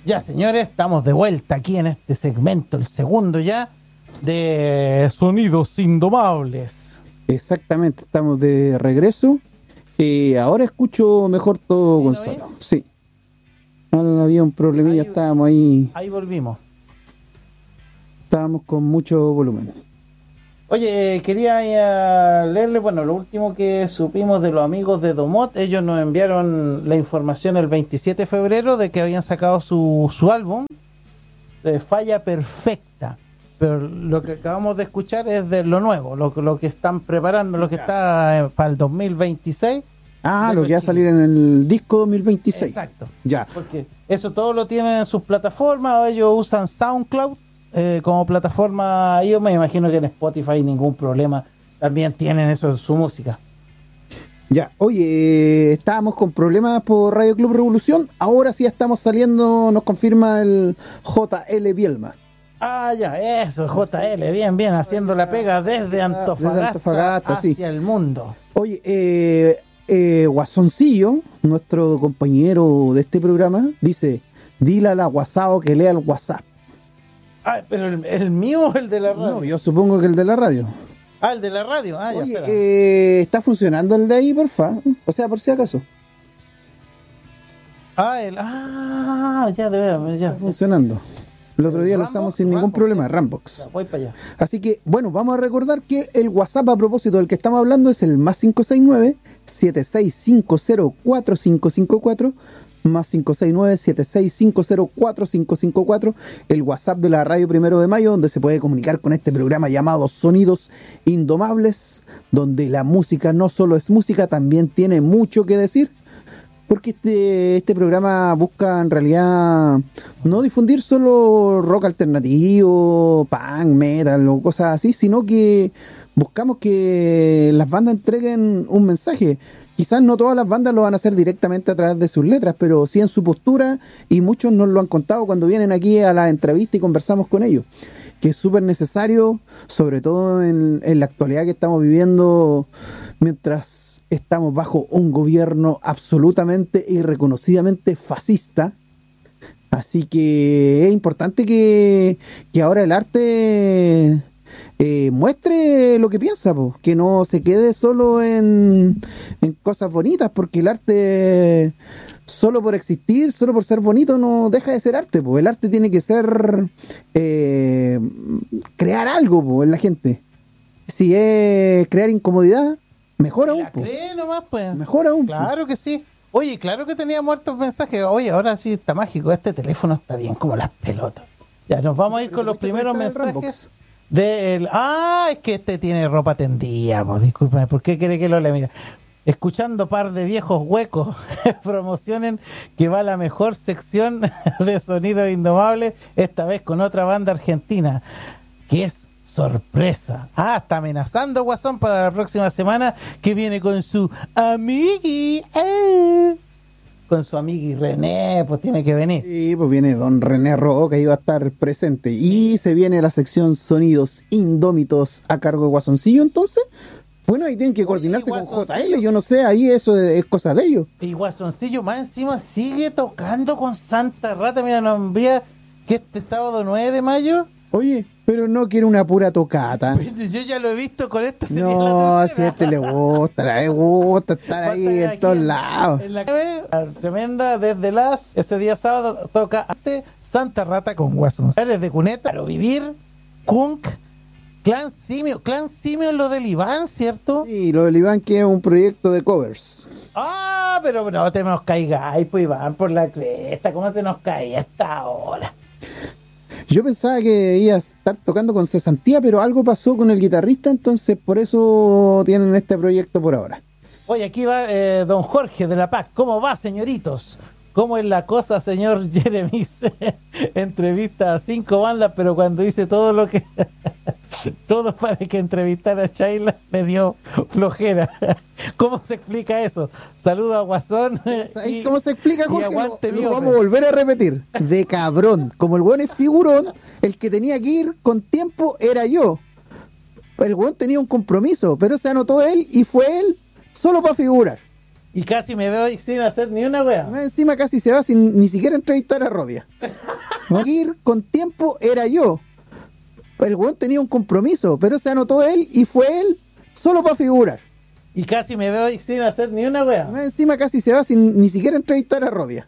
Ya, señores, estamos de vuelta aquí en este segmento, el segundo ya, de Sonidos Indomables. Exactamente, estamos de regreso. Ahora escucho mejor todo, Gonzalo. Sí. Ahora había un problemilla, estábamos ahí. Ahí volvimos. Estábamos con mucho volumen. Oye, quería leerle, bueno, lo último que supimos de los amigos de Domot. Ellos nos enviaron la información el 27 de febrero de que habían sacado su álbum, Falla Perfecta. Pero lo que acabamos de escuchar es de lo nuevo, lo que están preparando, lo que está para el 2026. Lo que va a salir en el disco 2026. Exacto. Ya. Porque eso todo lo tienen en sus plataformas. Ellos usan SoundCloud como plataforma. Yo me imagino que en Spotify ningún problema. También tienen eso en su música. Ya, oye, estábamos con problemas por Radio Club Revolución. Ahora sí estamos saliendo, nos confirma el JL Bielma. Ya, eso, JL, bien, haciendo la pega desde Antofagasta hacia sí. el mundo. Oye, Guasoncillo, nuestro compañero de este programa, dice, dile a la WhatsApp que lea el WhatsApp. Pero el mío o el de la radio. No, yo supongo que el de la radio. El de la radio. Oye, ya, ¿está funcionando el de ahí, porfa? O sea, por si acaso. Ya, de verdad, ya. Está funcionando. El otro día lo usamos sin ningún problema, Rambox. Ya, voy para allá. Así que, bueno, vamos a recordar que el WhatsApp a propósito del que estamos hablando es el más 569-7650-4554, más 569-7650-4554, el WhatsApp de la Radio Primero de Mayo, donde se puede comunicar con este programa llamado Sonidos Indomables, donde la música no solo es música, también tiene mucho que decir. Porque este programa busca en realidad no difundir solo rock alternativo, punk, metal o cosas así, sino que buscamos que las bandas entreguen un mensaje. Quizás no todas las bandas lo van a hacer directamente a través de sus letras, pero sí en su postura, y muchos nos lo han contado cuando vienen aquí a la entrevista y conversamos con ellos, que es súper necesario, sobre todo en la actualidad que estamos viviendo, mientras estamos bajo un gobierno absolutamente y reconocidamente fascista. Así que es importante que ahora el arte muestre lo que piensa, que no se quede solo en cosas bonitas, porque el arte, solo por existir, solo por ser bonito, no deja de ser arte. El arte tiene que ser crear algo en la gente. Si es crear incomodidad, mejor aún. Cree nomás, pues. Mejor aún. Claro que sí. Oye, claro que tenía muertos mensajes. Oye, ahora sí está mágico. Este teléfono está bien como las pelotas. Ya, nos vamos a ir con los primeros mensajes. Es que este tiene ropa tendida. Pues, discúlpame, ¿por qué quiere que lo lea? Mira, escuchando par de viejos huecos promocionen que va la mejor sección de Sonido Indomable, esta vez con otra banda argentina, que es Sorpresa. Está amenazando Guasón para la próxima semana, que viene con su amigui. Con su amigui René, pues tiene que venir. Sí, pues viene don René Roca, iba a estar presente. Y se viene la sección Sonidos Indómitos a cargo de Guasoncillo, entonces. Bueno, ahí tienen que coordinarse con JL, yo no sé, ahí eso es cosa de ellos. Y Guasoncillo más encima sigue tocando con Santa Rata. Mira, nos envía que este sábado 9 de mayo. Oye, pero no quiere una pura tocata. Yo ya lo he visto con esta. No, si a este le gusta estar ahí en todos lados. En la tremenda, desde ese día sábado toca Santa Rata con Guasoncillo de Cuneta, pero vivir, Kunk, Clan Simio es lo del Iván, ¿cierto? Sí, lo del Iván, que es un proyecto de covers. Pero no te nos caigas, pues Iván, por la cresta, ¿cómo te nos caía esta hora? Yo pensaba que iba a estar tocando con cesantía, pero algo pasó con el guitarrista, entonces por eso tienen este proyecto por ahora. Oye, aquí va don Jorge de la PAC. ¿Cómo va, señoritos? ¿Cómo es la cosa, señor Jeremis? Entrevista a 5 bandas, pero cuando hice todo lo que... todo para que entrevistara a Chayla, me dio flojera. ¿Cómo se explica eso? Saludo a Guasón. ¿Cómo se explica, Jorge? Aguante, lo vamos a volver a repetir. De cabrón. Como el weón es figurón, el que tenía que ir con tiempo era yo. El weón tenía un compromiso, pero se anotó él y fue él solo para figurar. Y casi me veo sin hacer ni una wea. Encima casi se va sin ni siquiera entrevistar a Rodia. Ir con tiempo era yo. El weón tenía un compromiso, pero se anotó él y fue él solo para figurar. Y casi me veo sin hacer ni una wea. Encima casi se va sin ni siquiera entrevistar a Rodia.